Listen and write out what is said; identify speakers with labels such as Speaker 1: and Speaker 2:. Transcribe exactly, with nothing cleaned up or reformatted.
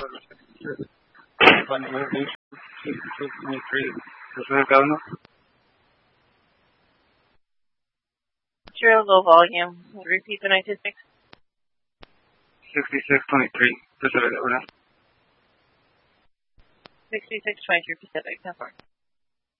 Speaker 1: Zero low volume. Repeat the nine two six.
Speaker 2: sixty-six twenty-three Pacific, over now.
Speaker 1: sixty-six twenty-three Pacific, ten four.